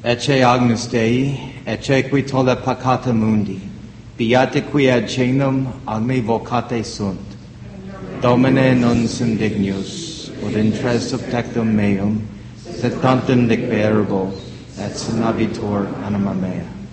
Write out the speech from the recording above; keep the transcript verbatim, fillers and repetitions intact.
Ecce Agnus Dei, ecce qui tolle peccata mundi, beati qui ad cenum agni vocate sunt. Domine non sum dignus, ut intres subtectum meum, sed tantum dicberbo, et sinabitur anima mea.